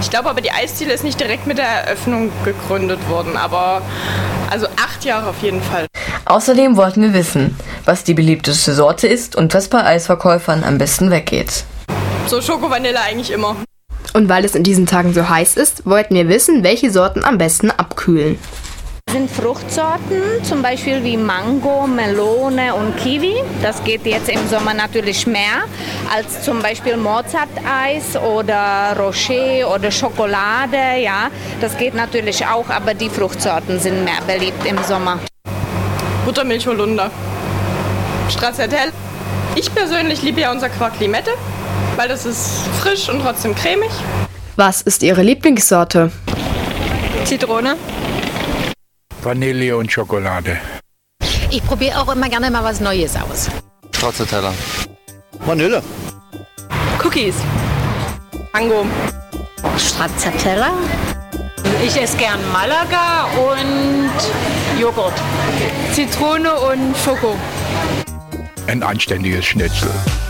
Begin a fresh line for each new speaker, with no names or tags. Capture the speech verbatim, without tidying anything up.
Ich glaube aber, die Eisdiele ist nicht direkt mit der Eröffnung gegründet worden, aber also acht Jahre auf jeden Fall.
Außerdem wollten wir wissen, was die beliebteste Sorte ist und was bei Eisverkäufern am besten weggeht.
So Schoko-Vanille eigentlich immer.
Und weil es in diesen Tagen so heiß ist, wollten wir wissen, welche Sorten am besten abkühlen.
Das sind Fruchtsorten, zum Beispiel wie Mango, Melone und Kiwi. Das geht jetzt im Sommer natürlich mehr als zum Beispiel Mozart-Eis oder Rocher oder Schokolade. Ja, das geht natürlich auch, aber die Fruchtsorten sind mehr beliebt im Sommer.
Buttermilch Holunder. Stracciatella. Ich persönlich liebe ja unser Quark Limette, weil das ist frisch und trotzdem cremig.
Was ist Ihre Lieblingssorte?
Zitrone.
Vanille und Schokolade.
Ich probiere auch immer gerne mal was Neues aus.
Stracciatella.
Vanille.
Cookies. Mango.
Stracciatella.
Ich esse gern Malaga und Joghurt.
Zitrone und Schoko.
Ein anständiges Schnitzel.